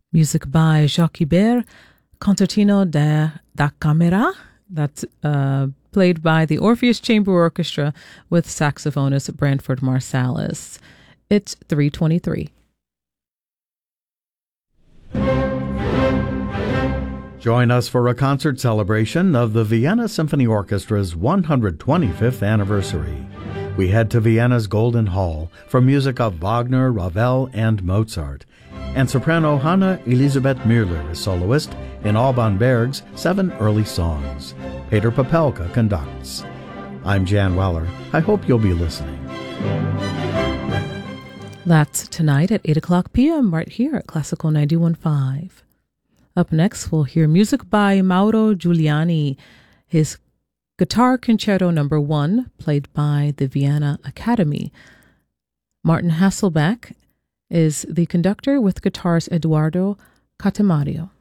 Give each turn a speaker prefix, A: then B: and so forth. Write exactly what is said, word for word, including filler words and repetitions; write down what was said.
A: Music by Jacques Ibert, Concertino da, da Camera, that's uh, played by the Orpheus Chamber Orchestra with saxophonist Branford Marsalis. It's three twenty-three.
B: Join us for a concert celebration of the Vienna Symphony Orchestra's one hundred twenty-fifth anniversary. We head to Vienna's Golden Hall for music of Wagner, Ravel, and Mozart, and soprano Hanna Elisabeth Müller is soloist in Alban Berg's Seven Early Songs. Peter Popelka conducts. I'm Jan Weller. I hope you'll be listening.
A: That's tonight at eight o'clock p.m. right here at Classical ninety-one point five. Up next, we'll hear music by Mauro Giuliani, his Guitar Concerto Number One, played by the Vienna Academy. Martin Hasselbeck is the conductor with guitarist Eduardo Catamario.